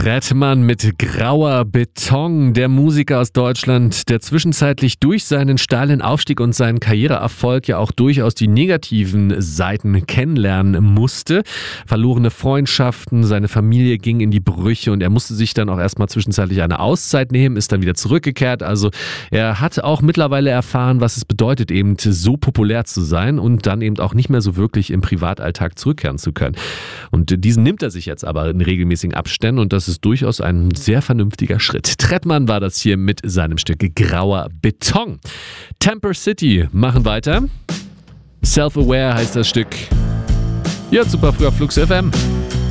Trettmann mit Grauer Beton, der Musiker aus Deutschland, der zwischenzeitlich durch seinen steilen Aufstieg und seinen Karriereerfolg ja auch durchaus die negativen Seiten kennenlernen musste. Verlorene Freundschaften, seine Familie ging in die Brüche und er musste sich dann auch erstmal zwischenzeitlich eine Auszeit nehmen, ist dann wieder zurückgekehrt. Also er hat auch mittlerweile erfahren, was es bedeutet, eben so populär zu sein und dann eben auch nicht mehr so wirklich im Privatalltag zurückkehren zu können. Und diesen nimmt er sich jetzt aber in regelmäßigen Abständen und das ist durchaus ein sehr vernünftiger Schritt. Trettmann war das hier mit seinem Stück Grauer Beton. Temper City machen weiter. Self-Aware heißt das Stück. Ja, super früh auf Flux FM.